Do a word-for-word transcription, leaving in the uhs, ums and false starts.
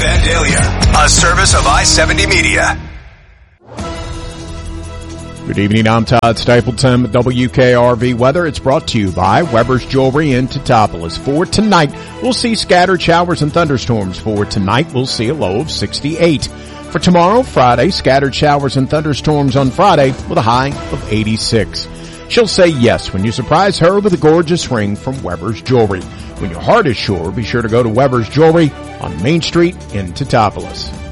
Vandalia, a service of I seventy Media. Good evening, I'm Todd Stapleton with W K R V Weather. It's brought to you by Weber's Jewelry in Teutopolis. For tonight, we'll see scattered showers and thunderstorms. For tonight, we'll see a low of sixty-eight. For tomorrow, Friday, scattered showers and thunderstorms on Friday with a high of eighty-six. She'll say yes when you surprise her with a gorgeous ring from Weber's Jewelry. When your heart is sure, be sure to go to Weber's Jewelry on Main Street in Teutopolis.